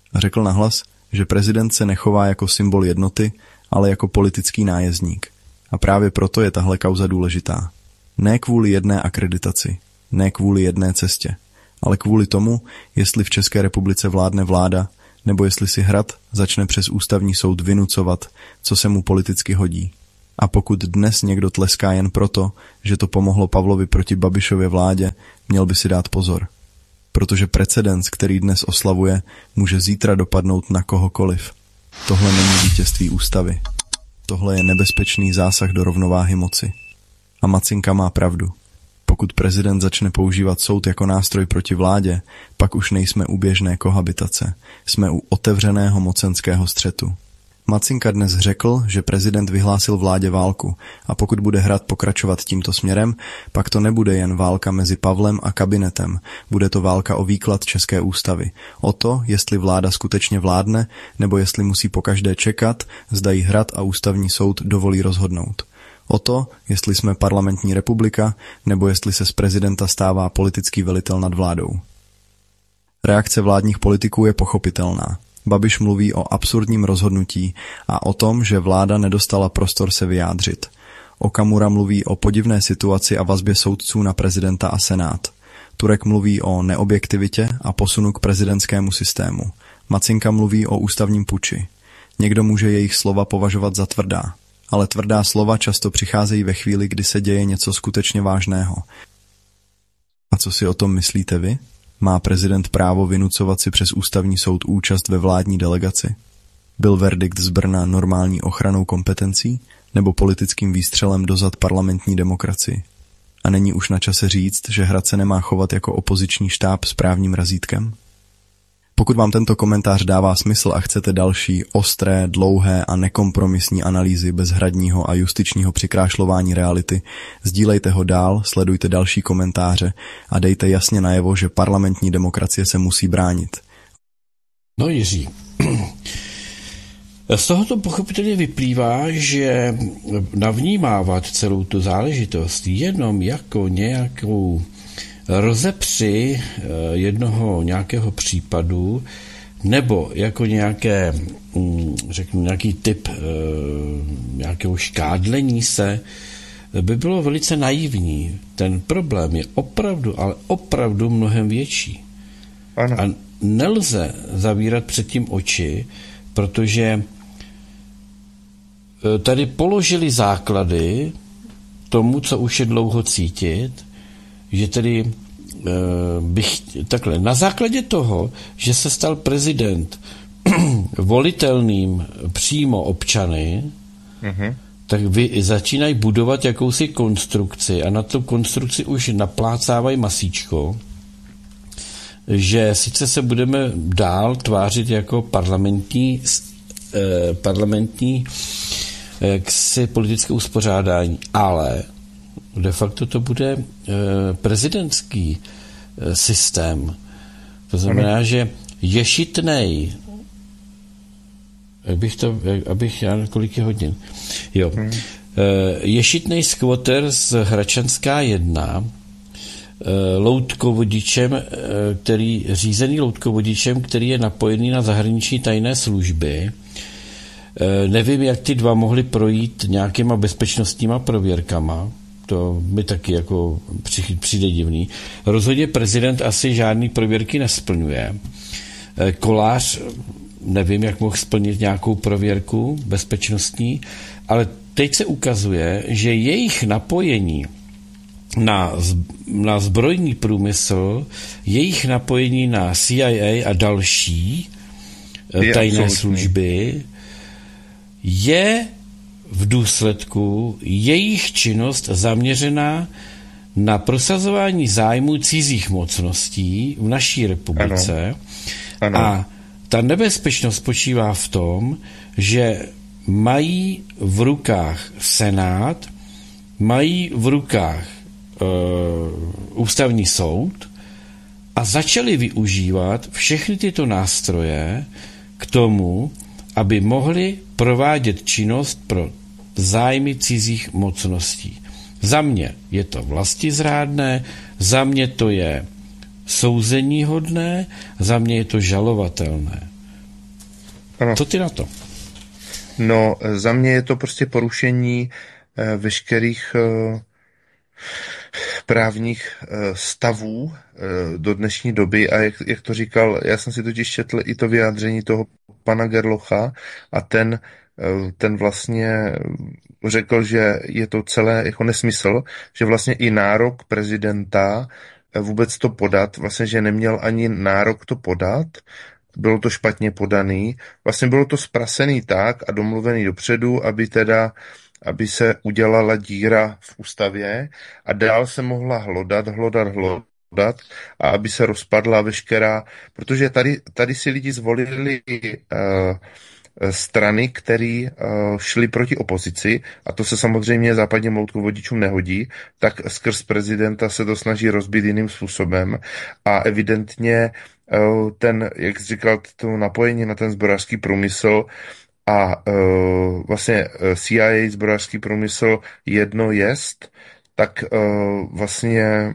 A řekl nahlas, že prezident se nechová jako symbol jednoty, ale jako politický nájezdník. A právě proto je tahle kauza důležitá. Ne kvůli jedné akreditaci, ne kvůli jedné cestě, ale kvůli tomu, jestli v České republice vládne vláda, nebo jestli si Hrad začne přes ústavní soud vynucovat, co se mu politicky hodí. A pokud dnes někdo tleská jen proto, že to pomohlo Pavlovi proti Babišově vládě, měl by si dát pozor. Protože precedens, který dnes oslavuje, může zítra dopadnout na kohokoliv. Tohle není vítězství ústavy. Tohle je nebezpečný zásah do rovnováhy moci. A Macinka má pravdu. Pokud prezident začne používat soud jako nástroj proti vládě, pak už nejsme u běžné kohabitace. Jsme u otevřeného mocenského střetu. Macinka dnes řekl, že prezident vyhlásil vládě válku a pokud bude Hrad pokračovat tímto směrem, pak to nebude jen válka mezi Pavlem a kabinetem, bude to válka o výklad české ústavy, o to, jestli vláda skutečně vládne, nebo jestli musí pokaždé čekat, zda jí Hrad a ústavní soud dovolí rozhodnout. O to, jestli jsme parlamentní republika, nebo jestli se z prezidenta stává politický velitel nad vládou. Reakce vládních politiků je pochopitelná. Babiš mluví o absurdním rozhodnutí a o tom, že vláda nedostala prostor se vyjádřit. Okamura mluví o podivné situaci a vazbě soudců na prezidenta a senát. Turek mluví o neobjektivitě a posunu k prezidentskému systému. Macinka mluví o ústavním puči. Někdo může jejich slova považovat za tvrdá, ale tvrdá slova často přicházejí ve chvíli, kdy se děje něco skutečně vážného. A co si o tom myslíte vy? Má prezident právo vynucovat si přes ústavní soud účast ve vládní delegaci? Byl verdikt z Brna normální ochranou kompetencí nebo politickým výstřelem dozad parlamentní demokracii? A není už na čase říct, že Hrad se nemá chovat jako opoziční štáb s právním razítkem? Pokud vám tento komentář dává smysl a chcete další ostré, dlouhé a nekompromisní analýzy bezhradního a justičního přikrášlování reality, sdílejte ho dál, sledujte další komentáře a dejte jasně najevo, že parlamentní demokracie se musí bránit. No Jiří, z tohoto pochopitelně vyplývá, že navnímávat celou tu záležitost jenom jako nějakou rozepři jednoho nějakého případu nebo jako nějaké, řeknu, nějaký typ nějakého škádlení se, by bylo velice naivní. Ten problém je opravdu, ale opravdu mnohem větší. Ano. A nelze zavírat před tím oči, protože tady položili základy tomu, co už je dlouho cítit, že tedy e, bych takhle, na základě toho, že se stal prezident volitelným přímo občany, uh-huh. tak vy začínají budovat jakousi konstrukci a na tu konstrukci už naplácávají masíčko, že sice se budeme dál tvářit jako parlamentní e, parlamentní e, ksi politické uspořádání, ale de facto to bude e, prezidentský e, systém. To znamená, ano. že ješitnej, jak bych to, jak, abych, já kolik je hodin, jo, hmm. e, ješitnej squatter z Hračanská jedna, e, loutkovodičem, e, který, řízený loutkovodičem, který je napojený na zahraniční tajné služby. E, nevím, jak ty dva mohli projít nějakýma bezpečnostníma prověrkama, to mi taky jako přijde divný. Rozhodně prezident asi žádný prověrky nesplňuje. Kolář, nevím, jak mohl splnit nějakou prověrku bezpečnostní, ale teď se ukazuje, že jejich napojení na, na zbrojní průmysl, jejich napojení na C I A a další je tajné absolutní. služby je v důsledku jejich činnost zaměřená na prosazování zájmů cizích mocností v naší republice. Ano. Ano. A ta nebezpečnost spočívá v tom, že mají v rukách Senát, mají v rukách e, ústavní soud a začali využívat všechny tyto nástroje k tomu, aby mohli provádět činnost pro zájmy cizích mocností. Za mě je to vlastizrádné, za mě to je souzeníhodné, za mě je to žalovatelné. Ano. Co ty na to? No, za mě je to prostě porušení eh, veškerých eh, právních eh, stavů eh, do dnešní doby a jak, jak to říkal, já jsem si totiž četl i to vyjádření toho pana Gerlocha a ten, eh, ten vlastně řekl, že je to celé jako nesmysl, že vlastně i nárok prezidenta eh, vůbec to podat, vlastně, že neměl ani nárok to podat, bylo to špatně podaný, vlastně bylo to zprasený tak a domluvený dopředu, aby teda aby se udělala díra v ústavě a dál se mohla hlodat, hlodat, hlodat a aby se rozpadla veškerá, protože tady, tady si lidi zvolili uh, strany, které uh, šly proti opozici a to se samozřejmě západním loutkovodičům nehodí, tak skrz prezidenta se to snaží rozbít jiným způsobem a evidentně uh, ten, jak jsi říkal, to napojení na ten zbrojařský průmysl a uh, vlastně C I A, zbrojařský průmysl jedno jest, tak uh, vlastně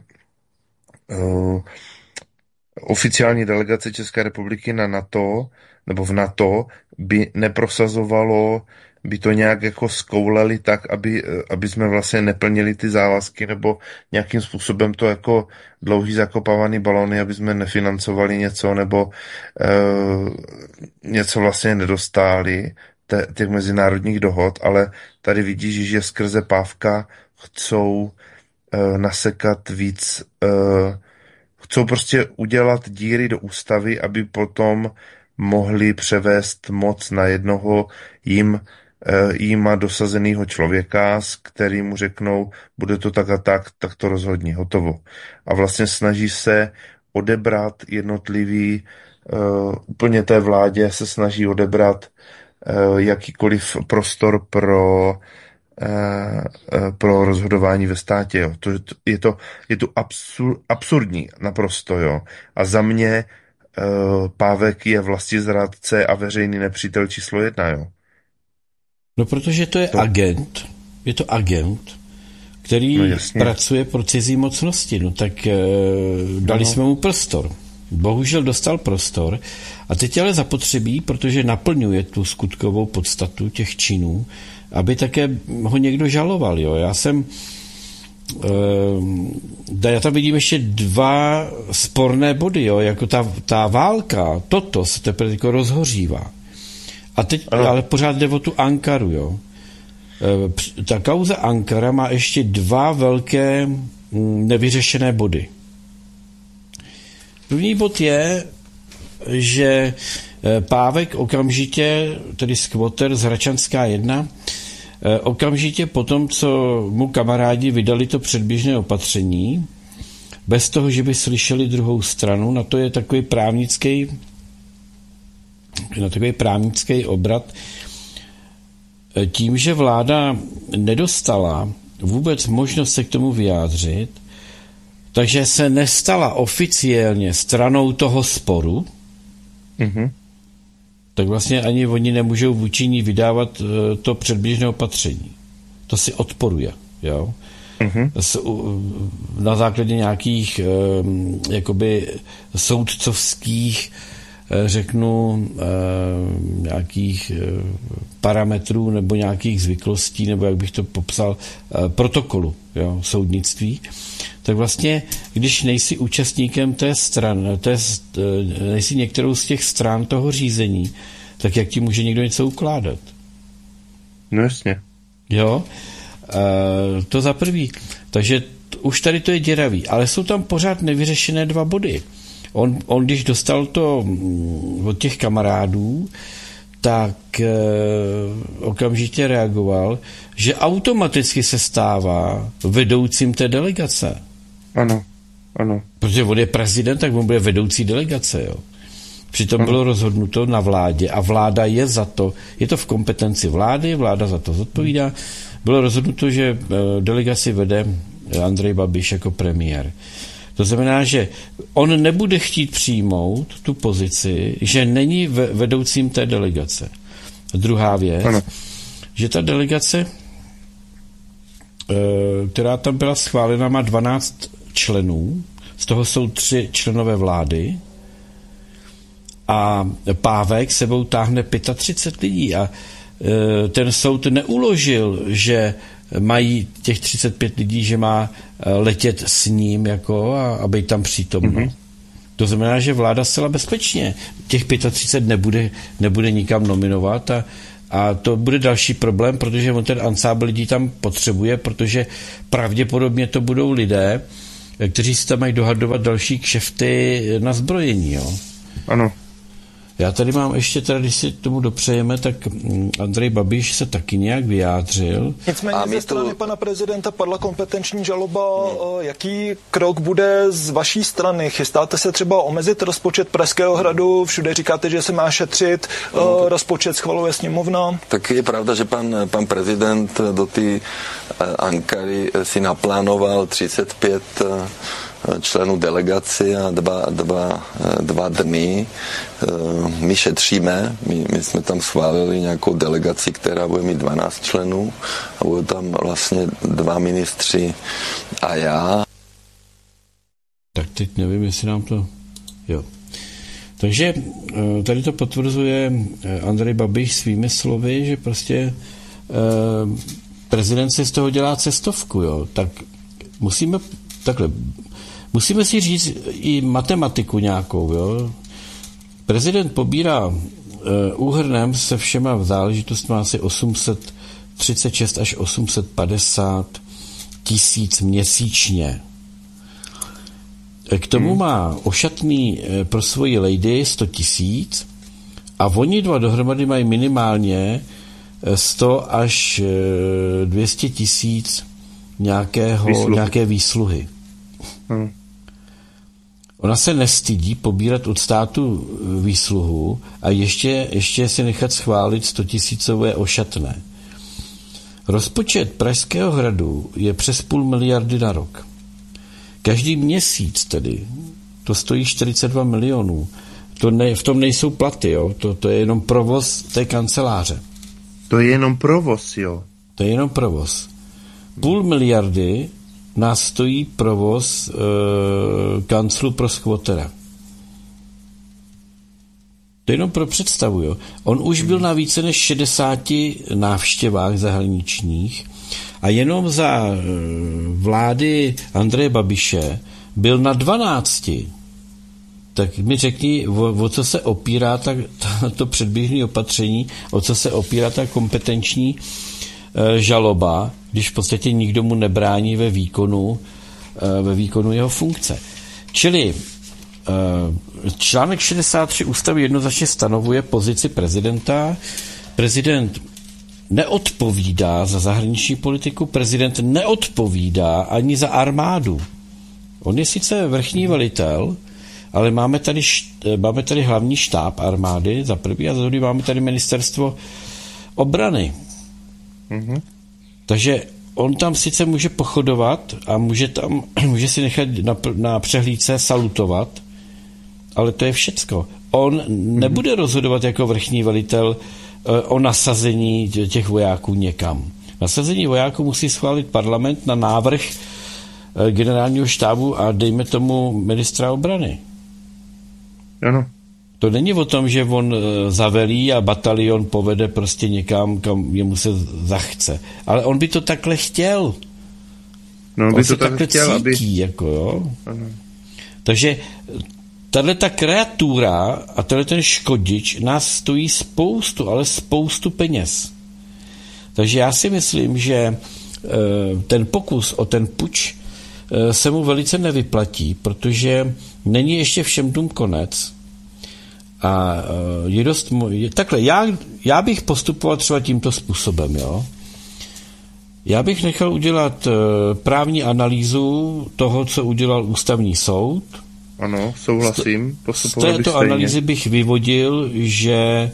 uh, oficiální delegace České republiky na NATO, nebo v NATO, by neprosazovalo, by to nějak jako zkouleli tak, aby, aby jsme vlastně neplnili ty závazky, nebo nějakým způsobem to jako dlouhý zakopávaný balony, aby jsme nefinancovali něco, nebo uh, něco vlastně nedostáli těch mezinárodních dohod, ale tady vidíš, že skrze Pávka chcou uh, nasekat víc, uh, chcou prostě udělat díry do ústavy, aby potom mohli převést moc na jednoho jim, uh, jima dosazeného člověka, s kterým řeknou, bude to tak a tak, tak to rozhodně, hotovo. A vlastně snaží se odebrat jednotlivý, uh, úplně té vládě se snaží odebrat jakýkoliv prostor pro, pro rozhodování ve státě. Jo. To, je to, je to absur, absurdní naprosto. Jo. A za mě Pávek je vlastizrádce a veřejný nepřítel číslo jedna. Jo. No protože to je to... agent. Je to agent, který no, pracuje pro cizí mocnosti. No tak eh, dali no. jsme mu prostor. Bohužel dostal prostor a teď ale zapotřebí, protože naplňuje tu skutkovou podstatu těch činů, aby také ho někdo žaloval. Jo. Já jsem e, já tam vidím ještě dva sporné body, jo, jako ta, ta válka, toto se teprve jako rozhořívá. A teď ano. ale pořád jde o tu Ankaru. Jo. E, ta kauza Ankara má ještě dva velké nevyřešené body. První bod je, že Pávek okamžitě, tedy Skvoter z Hračanská jedna, okamžitě po tom, co mu kamarádi vydali to předběžné opatření, bez toho, že by slyšeli druhou stranu, na to je takový právnický, na takový právnický obrat, tím, že vláda nedostala vůbec možnost se k tomu vyjádřit, takže se nestala oficiálně stranou toho sporu, mm-hmm. tak vlastně ani oni nemůžou vůči ní vydávat to předběžné opatření. To si odporuje. Jo? Mm-hmm. Na základě nějakých jakoby soudcovských, řeknu, nějakých parametrů nebo nějakých zvyklostí, nebo jak bych to popsal, protokolu, jo, soudnictví, tak vlastně, když nejsi účastníkem té strany, té, nejsi některou z těch stran toho řízení, tak jak ti může někdo něco ukládat? No jasně. Jo, e, to za prvý. Takže t- už tady to je děravý, ale jsou tam pořád nevyřešené dva body. On, on když dostal to od těch kamarádů, tak e, okamžitě reagoval, že automaticky se stává vedoucím té delegace. Ano, ano. Protože on je prezident, tak on bude vedoucí delegace, jo. Přitom ano. bylo rozhodnuto na vládě a vláda je za to, je to v kompetenci vlády, vláda za to zodpovídá. Bylo rozhodnuto, že delegaci vede Andrej Babiš jako premiér. To znamená, že on nebude chtít přijmout tu pozici, že není vedoucím té delegace. A druhá věc, ano. že ta delegace, která tam byla schválena, má dvanáct členů, z toho jsou tři členové vlády a Pávek sebou táhne třicet pět lidí a ten soud neuložil, že mají těch třicet pět lidí, že má letět s ním jako a, a být tam přítomno. Mm-hmm. To znamená, že vláda zcela bezpečně těch třicet pět nebude, nebude nikam nominovat a, a to bude další problém, protože on ten ansábl lidí tam potřebuje, protože pravděpodobně to budou lidé, kteří si tam mají dohadovat další kšefty na zbrojení. Jo? Ano. Já tady mám ještě, teda, když si tomu dopřejeme, tak Andrej Babiš se taky nějak vyjádřil. Nicméně ze strany tu... pana prezidenta padla kompetenční žaloba. Hmm. Jaký krok bude z vaší strany? Chystáte se třeba omezit rozpočet Pražského hradu? Všude říkáte, že se má šetřit, no, rozpočet schvaluje sněmovna. Tak je pravda, že pan, pan prezident do té Ankary si naplánoval třicet pět členů delegaci a dva, dva, dva dny. My šetříme, my, my jsme tam schválili nějakou delegaci, která bude mít dvanáct členů a budou tam vlastně dva ministři a já. Tak teď nevím, jestli nám to... Jo. Takže tady to potvrzuje Andrej Babiš svými slovy, že prostě prezident si z toho dělá cestovku, jo. Tak musíme takhle... Musíme si říct i matematiku nějakou. Jo? Prezident pobírá uh, úhrnem se všema záležitostmi asi osm set třicet šest až osm set padesát tisíc měsíčně. K tomu hmm. má ošatný uh, pro svoji lady sto tisíc a oni dva dohromady mají minimálně sto až dvě stě tisíc nějakého, výsluhy. nějaké výsluhy. Hmm. Ona se nestydí pobírat od státu výsluhu a ještě, ještě si nechat schválit stotisícové ošatné. Rozpočet Pražského hradu je přes půl miliardy na rok. Každý měsíc tedy to stojí čtyřicet dva milionů. To ne, v tom nejsou platy, jo? To, to je jenom provoz té kanceláře. To je jenom provoz, jo? To je jenom provoz. Půl miliardy nás stojí provoz e, kanclu pro skvotera. To jenom pro představu, jo. On už byl na více než šedesáti návštěvách zahraničních a jenom za e, vlády Andreje Babiše byl na dvanácti. Tak mi řekni, o, o co se opírá ta, ta, to předběžné opatření, o co se opírá ta kompetenční e, žaloba, když v podstatě nikdo mu nebrání ve výkonu, ve výkonu jeho funkce. Čili článek šedesát tři ústavy jednoznačně stanovuje pozici prezidenta. Prezident neodpovídá za zahraniční politiku, prezident neodpovídá ani za armádu. On je sice vrchní velitel, ale máme tady, máme tady hlavní štáb armády, za první a za druhý máme tady ministerstvo obrany. Mhm. Takže on tam sice může pochodovat a může tam, může si nechat na, na přehlídce salutovat, ale to je všecko. On nebude rozhodovat jako vrchní velitel o nasazení těch vojáků někam. Nasazení vojáků musí schválit parlament na návrh generálního štábu a dejme tomu ministra obrany. Ano. To není o tom, že on zavelí a batalion povede prostě někam, kam jemu se zachce. Ale on by to takhle chtěl. No, on by to takhle chtěl, cítí, aby... jako jo. Ano. Takže tahle ta kreatura a tenhle ten škodič nás stojí spoustu, ale spoustu peněz. Takže já si myslím, že ten pokus o ten puč se mu velice nevyplatí, protože není ještě všem dům konec. A je dost... Je, takhle, já, já bych postupoval třeba tímto způsobem, jo. Já bych nechal udělat právní analýzu toho, co udělal ústavní soud. Ano, souhlasím. Z této analýzy bych vyvodil, že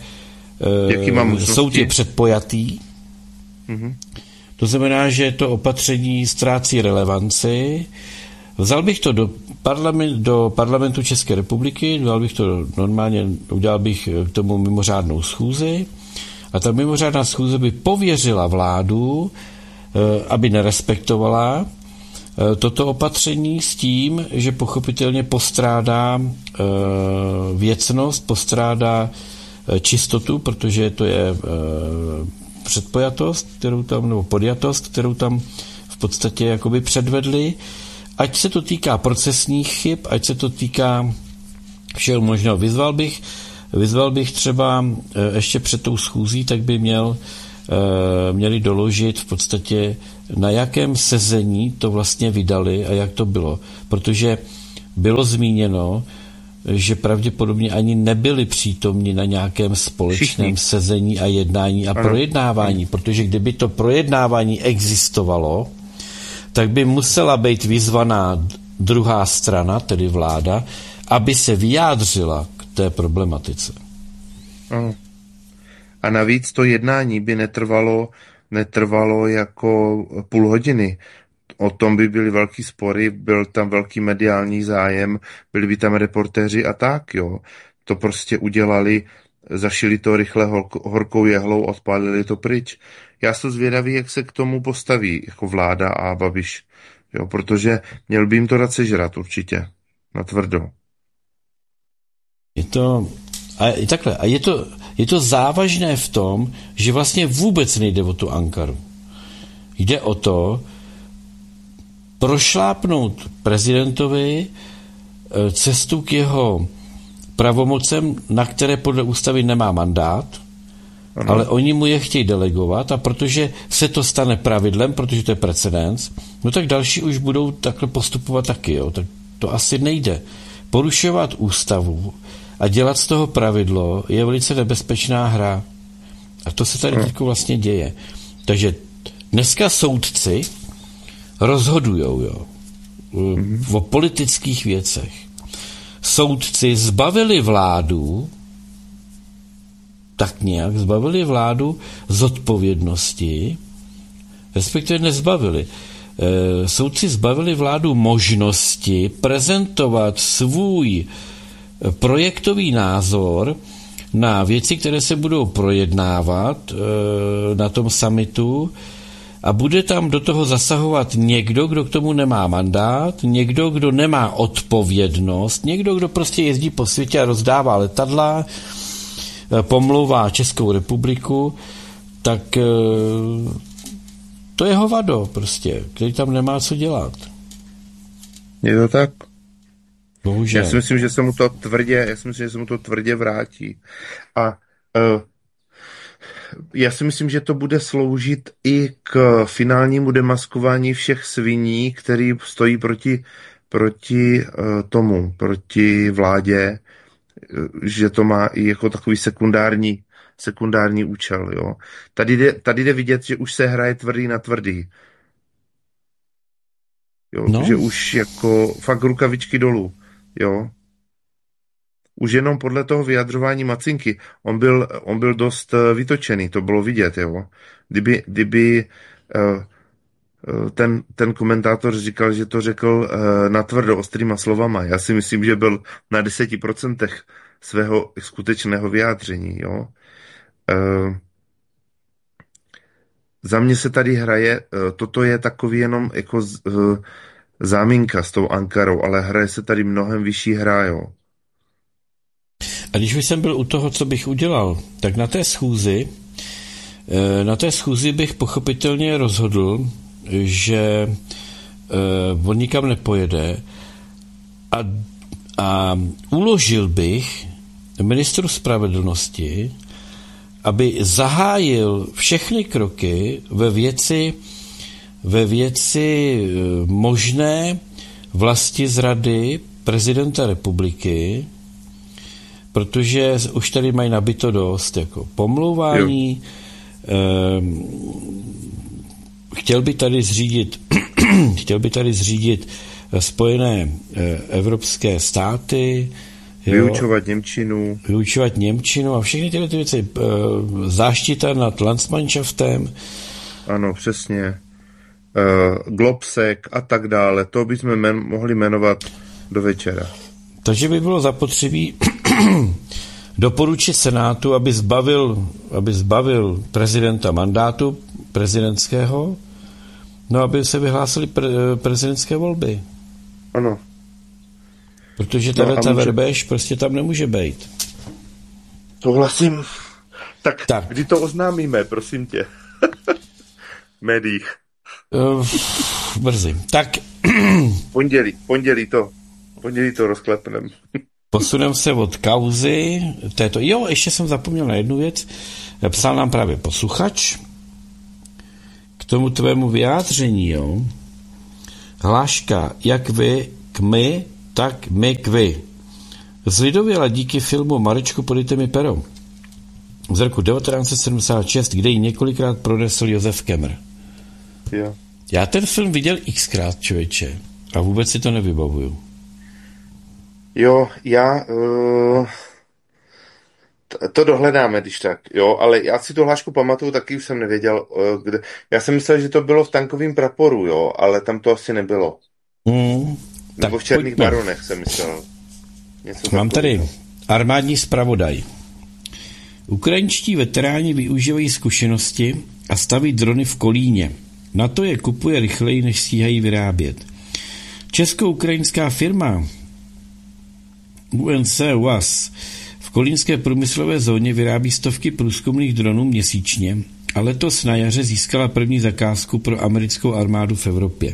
soud je předpojatý. Mhm. To znamená, že to opatření ztrácí relevanci. Vzal bych to do, parlament, do parlamentu České republiky, dal bych to normálně, udělal bych k tomu mimořádnou schůzi a ta mimořádná schůze by pověřila vládu, aby nerespektovala toto opatření s tím, že pochopitelně postrádá věcnost, postrádá čistotu, protože to je předpojatost, kterou tam, nebo podjatost, kterou tam v podstatě jakoby předvedli. Ať se to týká procesních chyb, ať se to týká všeho možného. Vyzval bych, vyzval bych třeba ještě před tou schůzí, tak by měl, měli doložit v podstatě, na jakém sezení to vlastně vydali a jak to bylo. Protože bylo zmíněno, že pravděpodobně ani nebyli přítomni na nějakém společném Všichni. sezení a jednání a ano. projednávání, protože kdyby to projednávání existovalo, tak by musela být vyzvaná druhá strana, tedy vláda, aby se vyjádřila k té problematice. Ano. A navíc to jednání by netrvalo, netrvalo jako půl hodiny. O tom by byly velký spory, byl tam velký mediální zájem, byli by tam reportéři a tak, jo. To prostě udělali, zašili to rychle horkou jehlou, odpálili to pryč. Já jsem zvědavý, jak se k tomu postaví jako vláda a Babiš, jo, protože měl by jim to dát sežrat určitě, natvrdo. Je to, a takhle, a je to, je to závažné v tom, že vlastně vůbec nejde o tu Ankaru. Jde o to, prošlápnout prezidentovi cestu k jeho pravomocem, na které podle ústavy nemá mandát, ano. ale oni mu je chtějí delegovat a protože se to stane pravidlem, protože to je precedens, no tak další už budou takhle postupovat taky, jo. Tak to asi nejde. Porušovat ústavu a dělat z toho pravidlo je velice nebezpečná hra. A to se tady teď vlastně děje. Takže dneska soudci rozhodujou, jo, mm-hmm. o politických věcech. Soudci zbavili vládu, tak nějak zbavili vládu zodpovědnosti, respektive nezbavili. E, soudci zbavili vládu možnosti prezentovat svůj projektový názor na věci, které se budou projednávat e, na tom summitu, a bude tam do toho zasahovat někdo, kdo k tomu nemá mandát, někdo, kdo nemá odpovědnost, někdo, kdo prostě jezdí po světě a rozdává letadla, pomlouvá Českou republiku, tak to je hovado prostě, který tam nemá co dělat. Je to tak? Bohužel. Já si myslím, že se mu to tvrdě, já si myslím, že se mu to tvrdě vrátí. A uh, já si myslím, že to bude sloužit i k finálnímu demaskování všech sviní, který stojí proti, proti uh, tomu, proti vládě, že to má i jako takový sekundární, sekundární účel. Jo. Tady, jde, tady jde vidět, že už se hraje tvrdý na tvrdý. Jo, no. Že už jako fakt rukavičky dolů. Jo. Už jenom podle toho vyjadřování Macinky, on byl, on byl dost vytočený, to bylo vidět, jo. Kdyby, kdyby uh, ten, ten komentátor říkal, že to řekl uh, natvrdo, ostrýma slovama, já si myslím, že byl na deseti procentech svého skutečného vyjádření, jo. Uh, za mě se tady hraje, uh, toto je takový jenom jako z, uh, záminka s tou Ankarou, ale hraje se tady mnohem vyšší hra, jo. A když už jsem byl u toho, co bych udělal, tak na té schůzi, na té schůzi bych pochopitelně rozhodl, že on nikam nepojede a, a uložil bych ministru spravedlnosti, aby zahájil všechny kroky ve věci, ve věci možné vlastizrady prezidenta republiky, protože už tady mají nabito dost jako pomlouvání. Eh, chtěl by tady zřídit chtěl by tady zřídit Spojené eh, evropské státy. Jo, vyučovat němčinu. Vyučovat němčinu a všechny tyhle ty věci. Eh, záštita nad Landsmannschaftem. Ano, přesně. Eh, Globsek a tak dále. To bychom men- mohli jmenovat do večera. Takže by bylo zapotřebí doporučit Senátu, aby zbavil, aby zbavil prezidenta mandátu prezidentského No, aby se vyhlásily pre- prezidentské volby. Ano. Protože tato no, ta může... verbež prostě tam nemůže být. Souhlasím. Tak, tak, kdy to oznámíme, prosím tě? V médiích. Uh, brzy. Tak. pondělí, pondělí to, pondělí to rozklepnem. Posunem se od kauzy této. Jo, ještě jsem zapomněl na jednu věc. Psal nám právě posluchač k tomu tvému vyjádření, jo. Hláška, jak vy k my, tak my k vy. Zlidověla díky filmu Marečku, podejte mi pero z roku devatenáct set sedmdesát šest, kde ji několikrát pronesl Josef Kemr. Jo. Já ten film viděl xkrát, člověče, a vůbec si to nevybavuju. Jo, já uh, to dohledáme, když tak, jo, ale já si tu hlášku pamatuju, taky už jsem nevěděl, uh, kde. Já jsem myslel, že to bylo v Tankovém praporu, jo, ale tam to asi nebylo. Mm, Nebo v Černých pojďme. baronech jsem myslel. Něco Mám takového. tady armádní zpravodaj. Ukrajinští veteráni využívají zkušenosti a staví drony v Kolíně. Na to je kupuje rychleji, než stíhají vyrábět. Česko-ukrajinská firma U N C U A S v kolínské průmyslové zóně vyrábí stovky průzkumných dronů měsíčně a letos na jaře získala první zakázku pro americkou armádu v Evropě.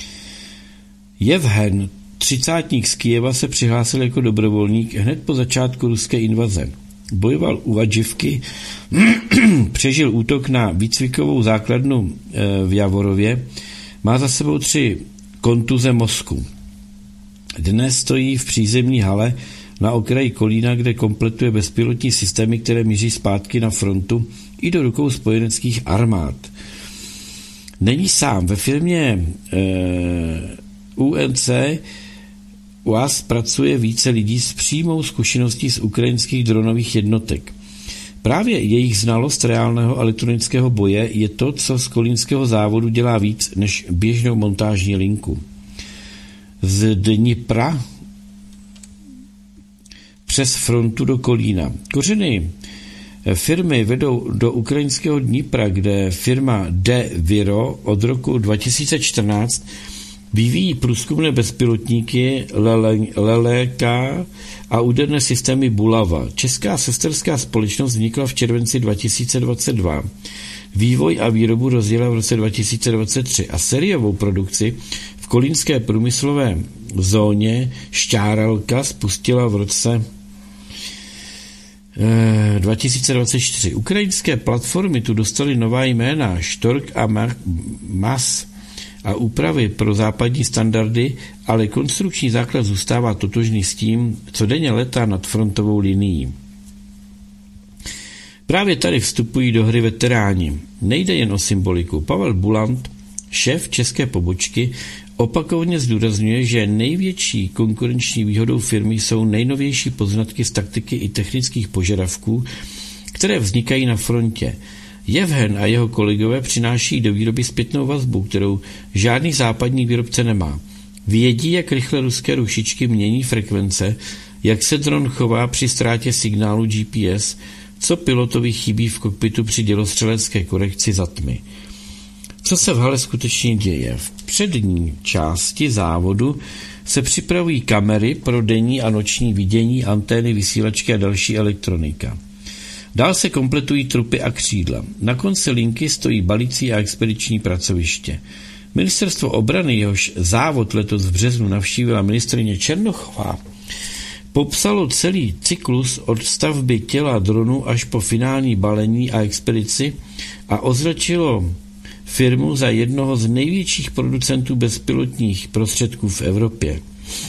Jevhen, třicátník z Kyjeva, se přihlásil jako dobrovolník hned po začátku ruské invaze. Bojoval u Adživky, přežil útok na výcvikovou základnu v Javorově, má za sebou tři kontuze mozku. Dnes stojí v přízemní hale na okraji Kolína, kde kompletuje bezpilotní systémy, které míří zpátky na frontu i do rukou spojeneckých armád. Není sám. Ve firmě eh, U N C U A S pracuje více lidí s přímou zkušeností z ukrajinských dronových jednotek. Právě jejich znalost reálného elektronického boje je to, co z kolínského závodu dělá víc než běžnou montážní linku. Z Dnipra přes frontu do Kolína. Kořeny firmy vedou do ukrajinského Dnipra, kde firma De Viro od roku dva tisíce čtrnáct vyvíjí průzkumné bezpilotníky Leleka a úderné systémy Bulava. Česká sesterská společnost vznikla v červenci dva tisíce dvacet dva. Vývoj a výrobu rozjela v roce dva tisíce dvacet tři a sériovou produkci v kolínské průmyslové zóně Šťáralka spustila v roce eh, dva tisíce dvacet čtyři. Ukrajinské platformy tu dostaly nová jména Štork a Mas a úpravy pro západní standardy, ale konstrukční základ zůstává totožný s tím, co denně letá nad frontovou linií. Právě tady vstupují do hry veteráni. Nejde jen o symboliku. Pavel Bulant, šéf české pobočky, opakovaně zdůrazňuje, že největší konkurenční výhodou firmy jsou nejnovější poznatky z taktiky i technických požadavků, které vznikají na frontě. Jevhen a jeho kolegové přináší do výroby zpětnou vazbu, kterou žádný západní výrobce nemá. Vědí, jak rychle ruské rušičky mění frekvence, jak se dron chová při ztrátě signálu G P S, co pilotovi chybí v kokpitu při dělostřelecké korekci za tmy. Co se v hale skutečně děje? V přední části závodu se připravují kamery pro denní a noční vidění, antény, vysílačky a další elektronika. Dál se kompletují trupy a křídla. Na konci linky stojí balící a expediční pracoviště. Ministerstvo obrany, jehož závod letos v březnu navštívila ministryně Černochová, popsalo celý cyklus od stavby těla dronu až po finální balení a expedici a označilo firmu za jednoho z největších producentů bezpilotních prostředků v Evropě.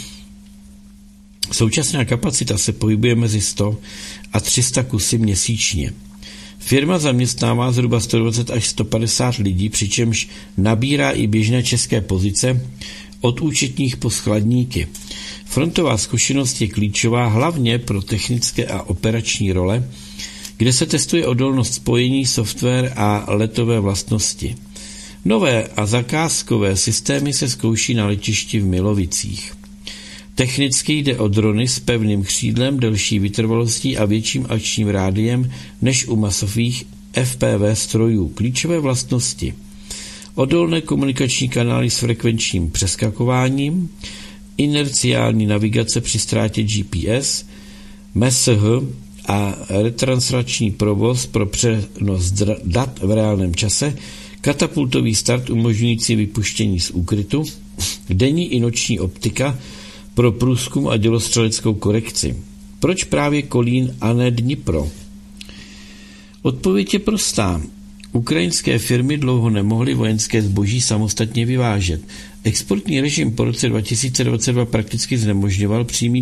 Současná kapacita se pohybuje mezi sto a tři sta kusy měsíčně. Firma zaměstnává zhruba sto dvacet až sto padesát lidí, přičemž nabírá i běžné české pozice od účetních po skladníky. Frontová zkušenost je klíčová hlavně pro technické a operační role, kde se testuje odolnost spojení, software a letové vlastnosti. Nové a zakázkové systémy se zkouší na letišti v Milovicích. Technicky jde o drony s pevným křídlem, delší vytrvalostí a větším akčním rádiem než u masových F P V strojů. Klíčové vlastnosti. odolné komunikační kanály s frekvenčním přeskakováním, inerciální navigace při ztrátě G P S, M S H a retranslační provoz pro přenos dat v reálném čase, katapultový start umožňující vypuštění z úkrytu, denní i noční optika pro průzkum a dělostřeleckou korekci. Proč právě Kolín a ne Dnipro? Odpověď je prostá. Ukrajinské firmy dlouho nemohly vojenské zboží samostatně vyvážet. Exportní režim po roce dva tisíce dvacet dva prakticky znemožňoval přímý